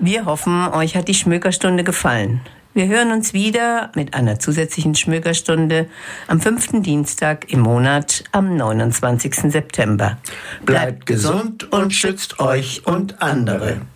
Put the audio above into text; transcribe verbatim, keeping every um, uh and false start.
Wir hoffen, euch hat die Schmökerstunde gefallen. Wir hören uns wieder mit einer zusätzlichen Schmökerstunde am fünften Dienstag im Monat am neunundzwanzigsten September. Bleibt gesund und schützt euch und andere.